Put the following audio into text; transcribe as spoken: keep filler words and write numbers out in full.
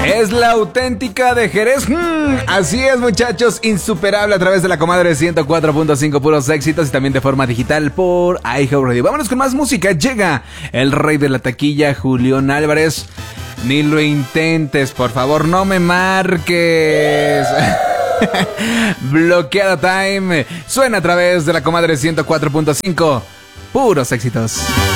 Es la auténtica de Jerez. Hmm, así es, muchachos. Insuperable a través de la comadre ciento cuatro punto cinco, puros éxitos, y también de forma digital por iHeartRadio. Vámonos con más música. Llega el rey de la taquilla, Julián Álvarez. Ni lo intentes, por favor, no me marques. Bloqueada Time. Suena a través de la comadre ciento cuatro punto cinco, puros éxitos.